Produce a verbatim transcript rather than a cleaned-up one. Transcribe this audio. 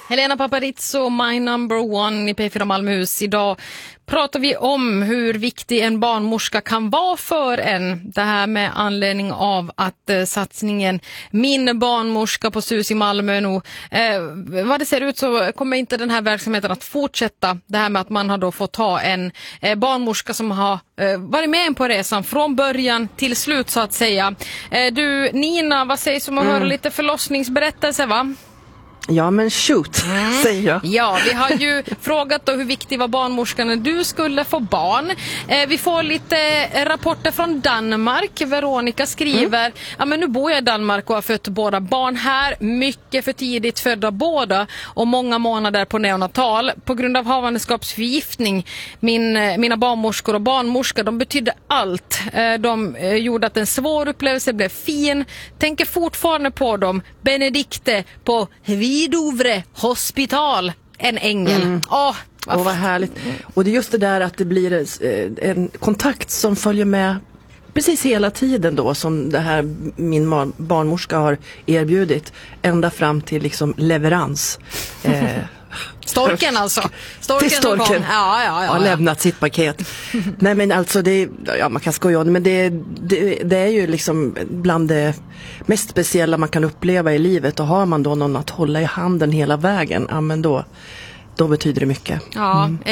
Helena Paparizou, My Number One i P fyra Malmöhus. Idag pratar vi om hur viktig en barnmorska kan vara för en. Det här med anledning av att eh, satsningen Min barnmorska på S U S i Malmö nu, eh, vad det ser ut så kommer inte den här verksamheten att fortsätta. Det här med att man har då fått ha en eh, barnmorska som har eh, varit med på resan från början till slut så att säga. Eh, du Nina, vad sägs om att mm. höra lite förlossningsberättelser, va? Ja, men shoot, mm. säger jag. Ja, vi har ju frågat då hur viktig var barnmorskan när du skulle få barn. Eh, vi får lite rapporter från Danmark. Veronica skriver, mm. ja men nu bor jag i Danmark och har fött båda barn här. Mycket för tidigt födda båda och många månader på neonatal. På grund av havandeskapsförgiftning. Min, mina barnmorskor och barnmorskor, de betydde allt. Eh, de eh, gjorde att en svår upplevelse blev fin. Tänker fortfarande på dem. Benedikte på Vidovre hospital, en ängel. Mm. Åh, vad, Åh, vad härligt. Och det är just det där att det blir en kontakt som följer med precis hela tiden då, som det här min barnmorska har erbjudit ända fram till liksom leverans. eh, Storken alltså. Storken, storken. Ja, ja, ja, har ja. lämnat sitt paket. Nej men alltså det, ja man kan skoja om det, men det, det, det är ju liksom bland det mest speciella man kan uppleva i livet, och har man då någon att hålla i handen hela vägen, ja men då, då betyder det mycket. Ja. Mm.